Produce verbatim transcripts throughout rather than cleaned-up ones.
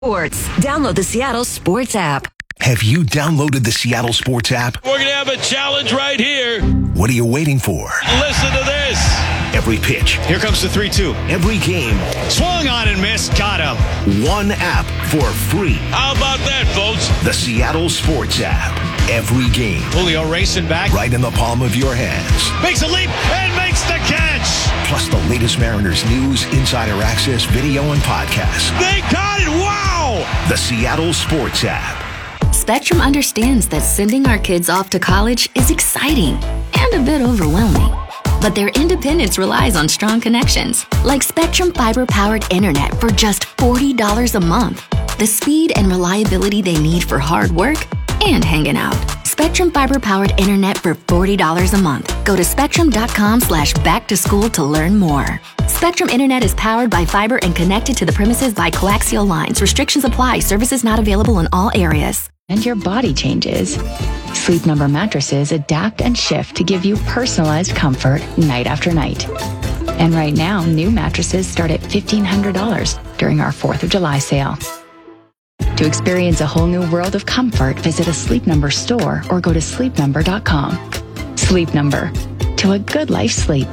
Sports. Download the Seattle Sports app. Have you downloaded the Seattle Sports app? We're going to have a challenge right here. What are you waiting for? Listen to this. Every pitch. Here comes the three two. Every game. Swung on and missed. Got him. One app for free. How about that, folks? The Seattle Sports app. Every game. Julio racing back. Right in the palm of your hands. Makes a leap and makes the catch. Plus the latest Mariners news, insider access, video, and podcasts. They got it. Wow. The Seattle Sports app. Spectrum understands that sending our kids off to college is exciting and a bit overwhelming. But their independence relies on strong connections, like Spectrum fiber-powered internet for just forty dollars a month. The speed and reliability they need for hard work and hanging out. Spectrum fiber-powered internet for forty dollars a month. Go to spectrum.com slash back to school to learn more. Spectrum Internet is powered by fiber and connected to the premises by coaxial lines. Restrictions apply. Services not available in all areas. And your body changes. Sleep Number mattresses adapt and shift to give you personalized comfort night after night. And right now, new mattresses start at fifteen hundred dollars during our fourth of July sale. To experience a whole new world of comfort, visit a Sleep Number store or go to sleep number dot com. Sleep Number. To a good life sleep.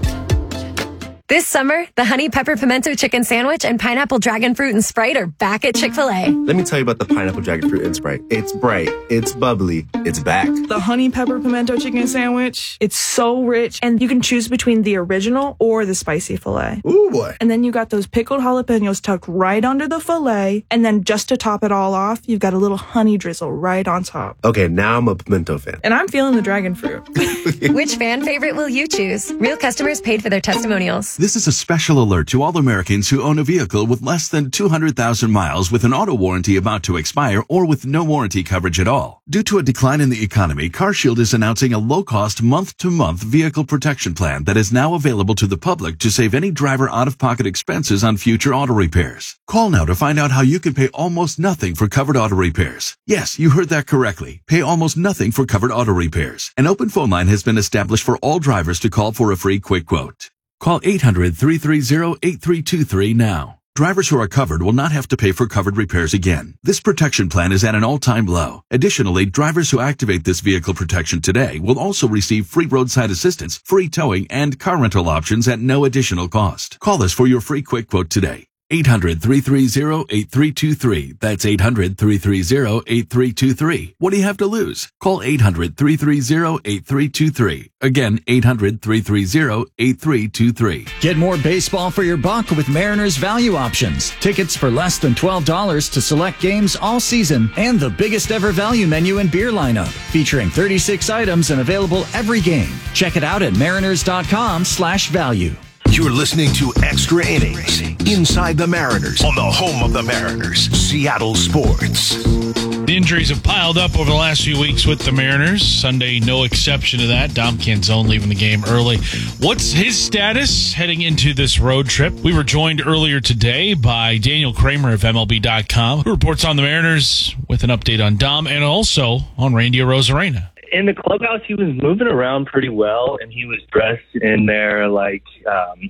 This summer, the Honey Pepper Pimento Chicken Sandwich and Pineapple Dragon Fruit and Sprite are back at Chick-fil-A. Let me tell you about the Pineapple Dragon Fruit and Sprite. It's bright, it's bubbly, it's back. The Honey Pepper Pimento Chicken Sandwich, it's so rich, and you can choose between the original or the spicy filet. Ooh, boy. And then you got those pickled jalapenos tucked right under the filet, and then just to top it all off, you've got a little honey drizzle right on top. Okay, now I'm a pimento fan. And I'm feeling the dragon fruit. Which fan favorite will you choose? Real customers paid for their testimonials. This is a special alert to all Americans who own a vehicle with less than two hundred thousand miles with an auto warranty about to expire or with no warranty coverage at all. Due to a decline in the economy, CarShield is announcing a low-cost month-to-month vehicle protection plan that is now available to the public to save any driver out-of-pocket expenses on future auto repairs. Call now to find out how you can pay almost nothing for covered auto repairs. Yes, you heard that correctly. Pay almost nothing for covered auto repairs. An open phone line has been established for all drivers to call for a free quick quote. Call eight hundred, three three zero, eight three two three now. Drivers who are covered will not have to pay for covered repairs again. This protection plan is at an all-time low. Additionally, drivers who activate this vehicle protection today will also receive free roadside assistance, free towing, and car rental options at no additional cost. Call us for your free quick quote today. eight hundred, three three zero, eight three two three. That's eight hundred, three three zero, eight three two three. What do you have to lose? Call eight hundred, three three zero, eight three two three. Again, eight hundred, three three zero, eight three two three. Get more baseball for your buck with Mariners Value Options. Tickets for less than twelve dollars to select games all season and the biggest ever value menu and beer lineup, featuring thirty-six items and available every game. Check it out at mariners.com slash value. You're listening to Extra Innings, Inside the Mariners, on the home of the Mariners, Seattle Sports. The injuries have piled up over the last few weeks with the Mariners. Sunday, no exception to that. Dom Canzone leaving the game early. What's his status heading into this road trip? We were joined earlier today by Daniel Kramer of M L B dot com, who reports on the Mariners with an update on Dom and also on Randy Arozarena. In the clubhouse, he was moving around pretty well, and he was dressed in their like um,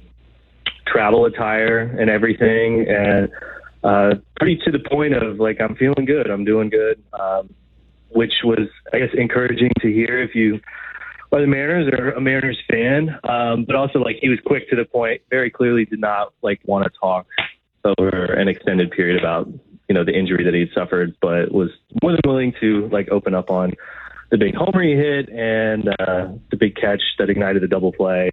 travel attire and everything, and uh, pretty to the point of like, I'm feeling good, I'm doing good, um, which was, I guess, encouraging to hear if you are the Mariners or a Mariners fan. Um, but also, like, he was quick to the point, very clearly did not like want to talk over an extended period about you know the injury that he'd suffered, but was more than willing to like open up on the big homer he hit and uh, the big catch that ignited the double play.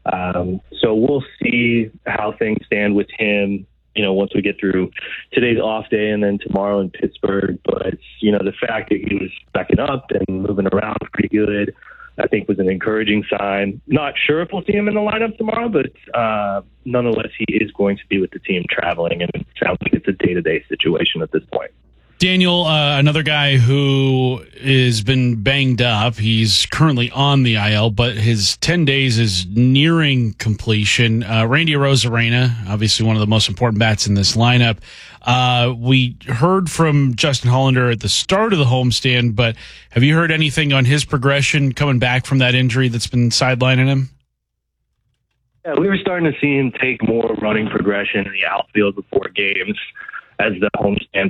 Um, so we'll see how things stand with him, you know, once we get through today's off day and then tomorrow in Pittsburgh. But, you know, the fact that he was backing up and moving around pretty good, I think was an encouraging sign. Not sure if we'll see him in the lineup tomorrow, but uh, nonetheless, he is going to be with the team traveling, and it sounds like it's a day-to-day situation at this point. Daniel, uh, another guy who has been banged up. He's currently on the I L, but his ten days is nearing completion. Uh, Randy Arozarena, obviously one of the most important bats in this lineup. Uh, we heard from Justin Hollander at the start of the homestand, but have you heard anything on his progression coming back from that injury that's been sidelining him? Yeah, we were starting to see him take more running progression in the outfield before games. as the homestand